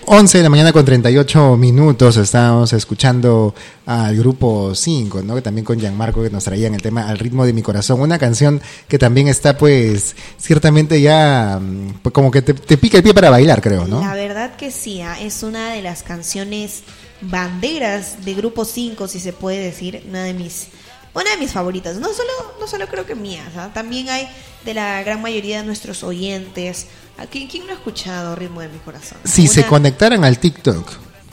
11 de la mañana con 38 minutos. Estamos escuchando al grupo 5, ¿no? Que también con Gianmarco, que nos traían el tema Al ritmo de mi corazón. Una canción que también está, pues, ciertamente ya, pues, como que te pica el pie para bailar, creo, ¿no? La verdad que sí, es una de las canciones banderas de grupo 5, si se puede decir, una de mis favoritas. No solo creo que mías, ¿eh? También hay de la gran mayoría de nuestros oyentes. ¿Quién no ha escuchado Ritmo de mi corazón? Si se conectaran al TikTok,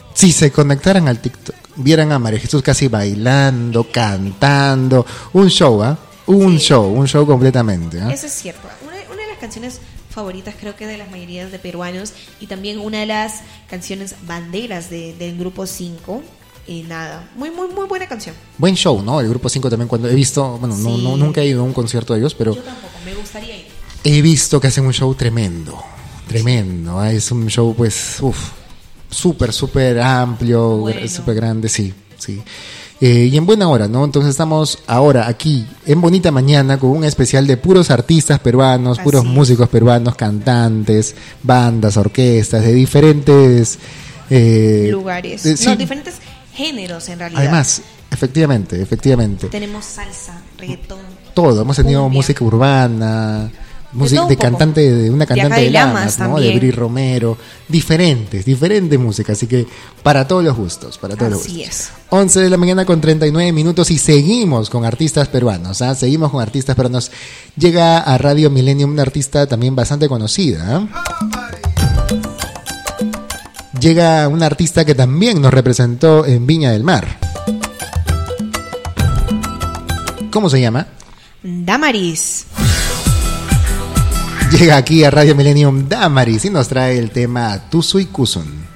vieran a María Jesús casi bailando, cantando, un show, ¿ah? Un show completamente, ¿eh? Eso es cierto. Una de las canciones favoritas, creo que de las mayorías de peruanos, y también una de las canciones banderas del grupo 5. Y nada, muy buena canción. Buen show, ¿no? El grupo 5 también, cuando he visto, bueno, sí. Nunca he ido a un concierto de ellos, pero yo tampoco, me gustaría ir. He visto que hacen un show tremendo. ¿Eh? Es un show, pues, súper amplio, bueno. Súper grande, sí. Y en buena hora, ¿no? Entonces estamos ahora aquí, en Bonita Mañana, con un especial de puros artistas peruanos, puros músicos peruanos, cantantes, bandas, orquestas, de diferentes lugares, diferentes géneros en realidad. Además, efectivamente. Tenemos salsa, reggaetón, todo. Hemos tenido cumbia, música urbana, música de cantante, de una cantante de Lamas, ¿no? De Bri Romero, diferentes músicas, así que para todos los gustos, Así es. 11 de la mañana con 39 minutos y seguimos con artistas peruanos, ¿eh? Llega a Radio Millennium una artista también bastante conocida, ¿eh? Llega una artista que también nos representó en Viña del Mar. ¿Cómo se llama? Damaris. Llega aquí a Radio Millennium Damaris y nos trae el tema Tusu y Kusun.